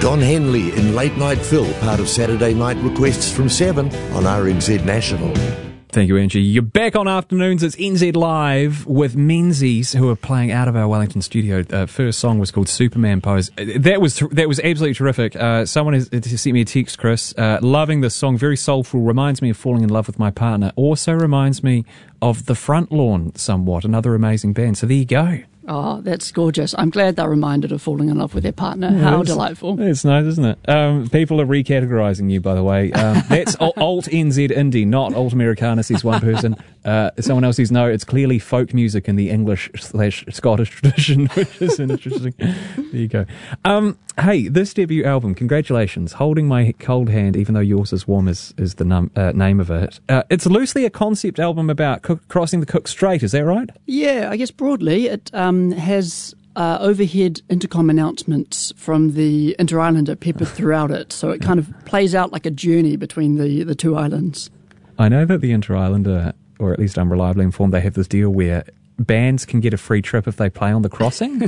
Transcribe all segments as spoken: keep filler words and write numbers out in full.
Don Henley in Late Night Phil, part of Saturday Night Requests from seven on R N Z National. Thank you, Angie. You're back on Afternoons. It's N Z Live with Menzies, who are playing out of our Wellington studio. Uh, first song was called Superman Pose. That was that was absolutely terrific. Uh, someone has, has sent me a text, Chris. Uh, loving this song. Very soulful. Reminds me of falling in love with my partner. Also reminds me of The Front Lawn somewhat. Another amazing band. So there you go. Oh, that's gorgeous. I'm glad they're reminded of falling in love with their partner. Yeah, How delightful. It's nice, isn't it? Um, people are recategorising you, by the way. Um, that's Alt N Z Indie, not Alt Americana, says one person. Uh, someone else says, no, it's clearly folk music in the English slash Scottish tradition, which is interesting. There you go. Um, hey, this debut album, congratulations. Holding My Cold Hand, even though yours is warm, is, is the num- uh, name of it. Uh, it's loosely a concept album about cook- crossing the Cook Strait, is that right? Yeah, I guess broadly it um, has uh, overhead intercom announcements from the Inter-Islander peppered throughout it, so it kind of plays out like a journey between the, the two islands. I know that the Inter-Islander, or at least I'm reliably informed, they have this deal where bands can get a free trip if they play on the crossing.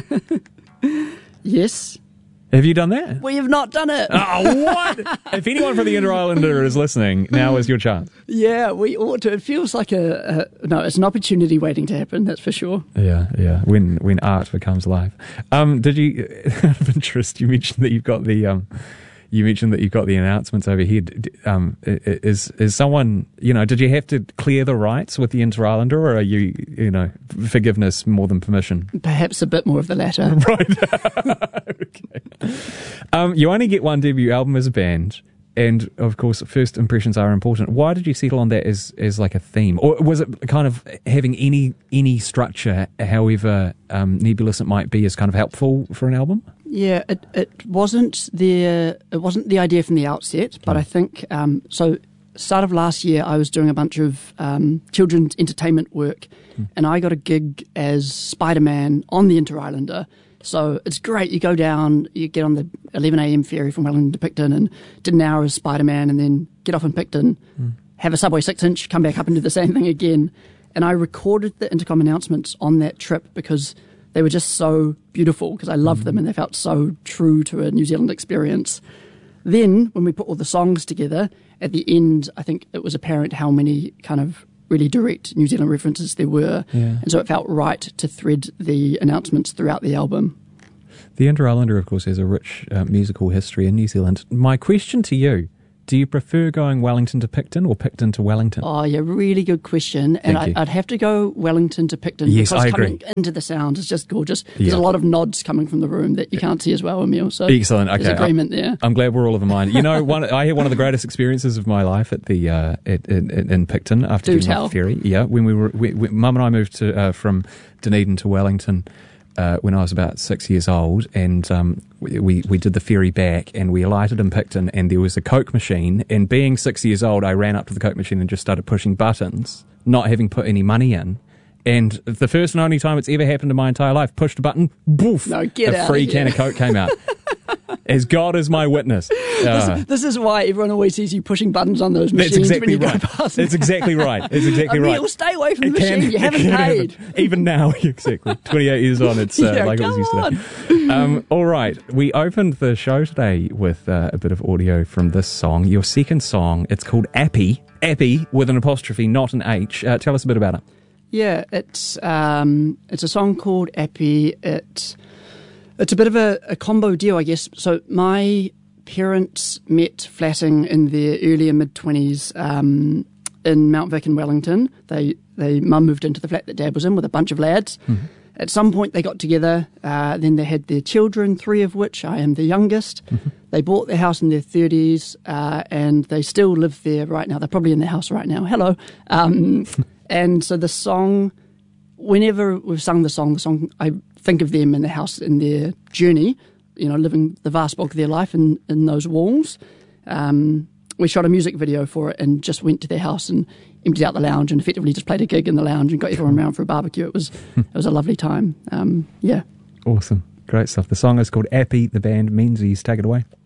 Yes. Have you done that? We have not done it. Oh, what? If anyone from the Inter-Islander is listening, now is your chance. Yeah, we ought to. It feels like a, a... No, it's an opportunity waiting to happen, that's for sure. Yeah, yeah, when when art becomes live. Um, did you, out of interest, you mentioned that you've got the... Um, You mentioned that you've got the announcements overhead. Um, is is someone, you know, did you have to clear the rights with the Inter-Islander, or are you, you know, forgiveness more than permission? Perhaps a bit more of the latter. Right. Okay. Um, you only get one debut album as a band, and of course, first impressions are important. Why did you settle on that as, as like a theme? Or was it kind of having any any structure, however um, nebulous it might be, is kind of helpful for an album? Yeah, it it wasn't the it wasn't the idea from the outset, but I think um, so. Start of last year, I was doing a bunch of um, children's entertainment work, mm. and I got a gig as Spider-Man on the Inter-Islander. So it's great. You go down, you get on the eleven a.m. ferry from Wellington to Picton, and did an hour as Spider-Man, and then get off in Picton, mm. have a Subway six inch, come back up and do the same thing again. And I recorded the intercom announcements on that trip because they were just so beautiful, because I loved them and they felt so true to a New Zealand experience. Then, when we put all the songs together, at the end, I think it was apparent how many kind of really direct New Zealand references there were. Yeah. And so it felt right to thread the announcements throughout the album. The Inter-Islander, of course, has a rich uh, musical history in New Zealand. My question to you, do you prefer going Wellington to Picton or Picton to Wellington? Oh, yeah, really good question. And I, I'd have to go Wellington to Picton yes, because I coming agree. into the sound is just gorgeous. There's yeah. a lot of nods coming from the room that you can't see as well, Emil. So excellent. Okay. There's agreement there. I'm glad we're all of a mind. You know, one, I had one of the greatest experiences of my life at the uh, at, in, in Picton after Do getting tell. off the ferry. Yeah, when we were, we, we, Mum and I moved to uh, from Dunedin to Wellington. Uh, when I was about six years old, and um, we, we we did the ferry back, and we alighted in Picton, and there was a Coke machine, and being six years old, I ran up to the Coke machine and just started pushing buttons, not having put any money in. And the first and only time it's ever happened in my entire life, pushed a button, boof, no, get a out free of can here. of Coke came out. As God is my witness. Uh, this, this is why everyone always sees you pushing buttons on those machines that's exactly when you right. go past. That's exactly right. That's exactly Emil, right. stay away from the It can- machine. You it haven't can paid. happen. Even now, exactly. twenty-eight years on, it's uh, Yeah, like it was yesterday. Um, all right. We opened the show today with uh, a bit of audio from this song. Your second song, it's called Appy. Appy with an apostrophe, not an H. Uh, tell us a bit about it. Yeah, it's um, it's a song called Appy. It, it's a bit of a, a combo deal, I guess. So my parents met flatting in their earlier mid-twenties um, in Mount Vic in Wellington. They, they mum moved into the flat that Dad was in with a bunch of lads. Mm-hmm. At some point they got together, uh, then they had their children, three of which I am the youngest. Mm-hmm. They bought their house in their thirties uh, and they still live there right now. They're probably in their house right now. Hello. Um, and so the song, whenever we've sung the song, the song, I think of them in the house in their journey, you know, living the vast bulk of their life in, in those walls. Um, we shot a music video for it and just went to their house and emptied out the lounge and effectively just played a gig in the lounge and got everyone around for a barbecue. It was it was a lovely time. Um, yeah. Awesome. Great stuff. The song is called Appy. The band Menzies. Take it away.